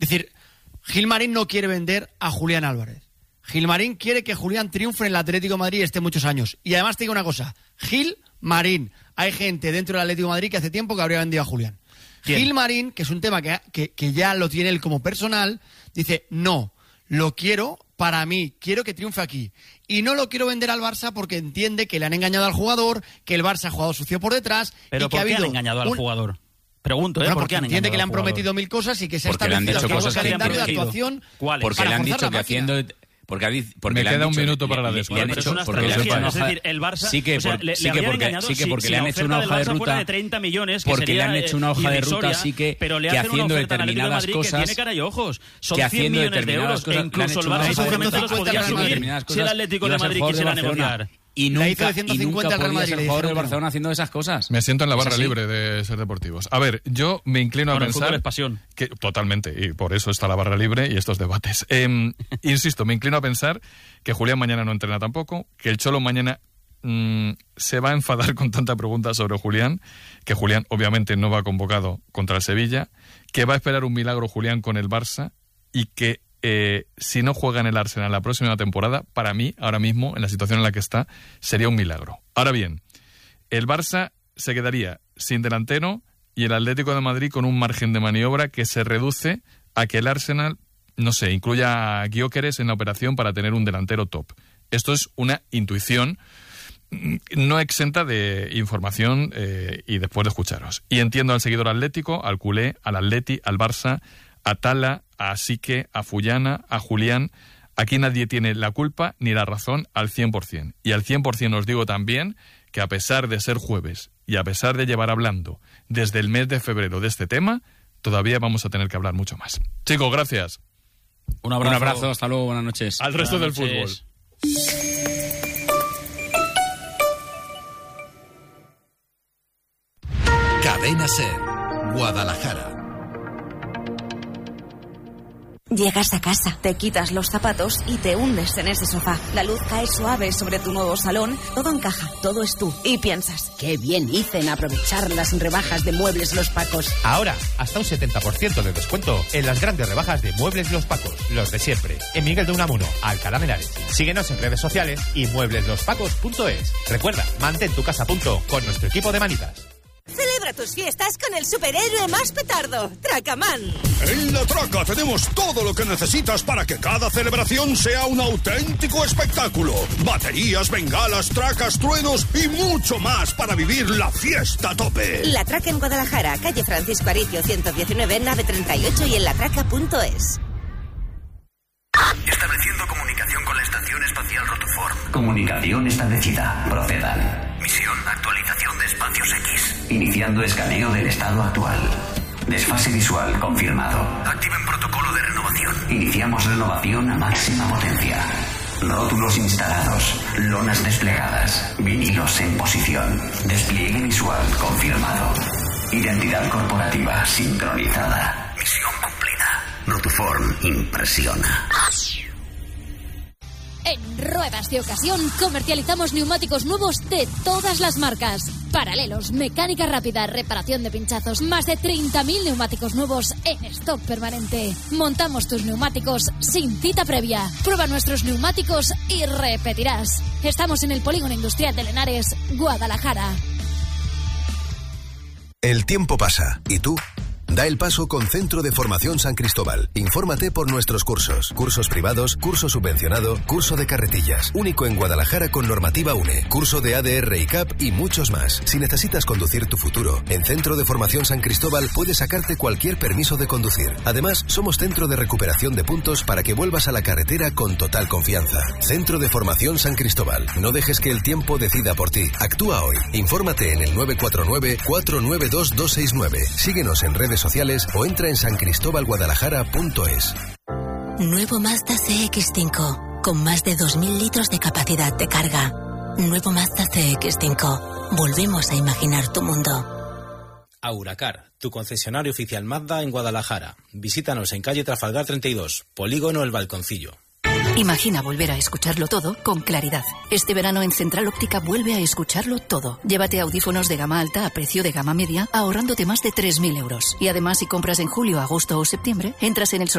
decir, Gilmarín no quiere vender a Julián Álvarez. Gilmarín quiere que Julián triunfe en el Atlético de Madrid y esté muchos años. Y además te digo una cosa, Gilmarín. Hay gente dentro del Atlético de Madrid que hace tiempo que habría vendido a Julián. ¿Quién? Gilmarín, que es un tema que ya lo tiene él como personal, dice, no, lo quiero para mí, quiero que triunfe aquí. Y no lo quiero vender al Barça porque entiende que le han engañado al jugador, que el Barça ha jugado sucio por detrás. ¿Pero y que por qué han engañado al jugador? Pregunto, bueno, ¿por qué han engañado entiende que le han al jugador? prometido 1000 cosas y que se ha Porque le han establecido dicho cosas un calendario de actuación. ¿Cuáles? Porque le han dicho que haciendo... Porque me queda un minuto para la descuenta. Es decir, el Barça porque le han hecho una hoja de ruta de 30 millones, porque le han hecho una hoja de ruta pero le hacen haciendo una oferta determinadas cosas que tiene cara y ojos. Son que 100 millones de euros cosas, incluso el Barça seguramente los podría subir si el Atlético de Madrid quisiera negociar. Y nunca podía ser jugador del Barcelona haciendo esas cosas. Me siento en la barra libre de Ser Deportivos. A ver, yo me inclino a pensar... El fútbol es pasión. Totalmente, y por eso está la barra libre y estos debates. Insisto, me inclino a pensar que Julián mañana no entrena tampoco, que el Cholo mañana se va a enfadar con tanta pregunta sobre Julián, que Julián obviamente no va convocado contra el Sevilla, que va a esperar un milagro Julián con el Barça y que si no juega en el Arsenal la próxima temporada, para mí, ahora mismo, en la situación en la que está, sería un milagro. Ahora bien, el Barça se quedaría sin delantero y el Atlético de Madrid con un margen de maniobra que se reduce a que el Arsenal, no sé, incluya a Gyökeres en la operación para tener un delantero top. Esto es una intuición no exenta de información y después de escucharos. Y entiendo al seguidor atlético, al culé, al Atleti, al Barça, a Tala, a Sique, a Fullana, a Julián. Aquí nadie tiene la culpa ni la razón al 100%. Y al 100% os digo también que a pesar de ser jueves y a pesar de llevar hablando desde el mes de febrero de este tema, todavía vamos a tener que hablar mucho más. Chicos, gracias. Un abrazo, hasta luego, buenas noches. Al resto del fútbol. Cadena SER, Guadalajara. Llegas a casa, te quitas los zapatos y te hundes en ese sofá. La luz cae suave sobre tu nuevo salón, todo encaja, todo es tú. Y piensas, qué bien hice en aprovechar las rebajas de Muebles Los Pacos. Ahora, hasta un 70% de descuento en las grandes rebajas de Muebles Los Pacos. Los de siempre, en Miguel de Unamuno, Alcalá de Henares. Síguenos en redes sociales y muebleslospacos.es. Recuerda, mantén tu casa a punto con nuestro equipo de manitas. Celebra tus fiestas con el superhéroe más petardo, Tracaman. En La Traca tenemos todo lo que necesitas para que cada celebración sea un auténtico espectáculo. Baterías, bengalas, tracas, truenos y mucho más para vivir la fiesta a tope. La Traca en Guadalajara, calle Francisco Aricio 119, nave 38 y en latraca.es. Estableciendo comunicación con la Estación Espacial Rotoform. Comunicación establecida. Procedan. Misión, actualización de espacios X. Iniciando escaneo del estado actual. Desfase visual confirmado. Activen protocolo de renovación. Iniciamos renovación a máxima potencia. Rótulos instalados. Lonas desplegadas. Vinilos en posición. Despliegue visual confirmado. Identidad corporativa sincronizada. Misión cumplida. Rotoform impresiona. En Ruedas de Ocasión comercializamos neumáticos nuevos de todas las marcas. Paralelos, mecánica rápida, reparación de pinchazos, más de 30.000 neumáticos nuevos en stock permanente. Montamos tus neumáticos sin cita previa. Prueba nuestros neumáticos y repetirás. Estamos en el Polígono Industrial de Henares, Guadalajara. El tiempo pasa, ¿y tú? Da el paso con Centro de Formación San Cristóbal. Infórmate por nuestros cursos. Cursos privados, curso subvencionado, curso de carretillas. Único en Guadalajara con normativa UNE. Curso de ADR y CAP y muchos más. Si necesitas conducir tu futuro, en Centro de Formación San Cristóbal puedes sacarte cualquier permiso de conducir. Además, somos centro de recuperación de puntos para que vuelvas a la carretera con total confianza. Centro de Formación San Cristóbal. No dejes que el tiempo decida por ti. Actúa hoy. Infórmate en el 949-492-269. Síguenos en redes sociales o entra en sancristobalguadalajara.es. Nuevo Mazda CX-5, con más de 2.000 litros de capacidad de carga. Nuevo Mazda CX-5. Volvemos a imaginar tu mundo. Auracar, tu concesionario oficial Mazda en Guadalajara. Visítanos en calle Trafalgar 32, Polígono El Balconcillo. Imagina volver a escucharlo todo con claridad. Este verano en Central Óptica vuelve a escucharlo todo. Llévate audífonos de gama alta a precio de gama media, ahorrándote más de 3.000 euros. Y además, si compras en julio, agosto o septiembre, entras en el